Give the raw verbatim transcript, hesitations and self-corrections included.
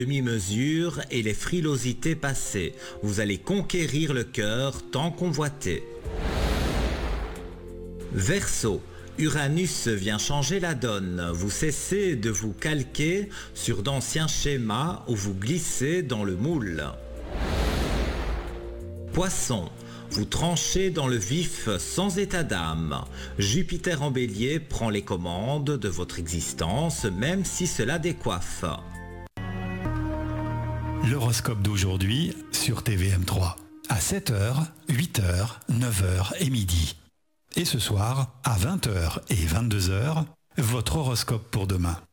demi-mesure et les frilosités passées. Vous allez conquérir le cœur tant convoité. Verseau, Uranus vient changer la donne. Vous cessez de vous calquer sur d'anciens schémas ou vous glissez dans le moule. Poisson, vous tranchez dans le vif sans état d'âme. Jupiter en Bélier prend les commandes de votre existence, même si cela décoiffe. L'horoscope d'aujourd'hui sur T V M trois. À sept heures, huit heures, neuf heures et midi. Et ce soir, à vingt heures et vingt-deux heures, votre horoscope pour demain.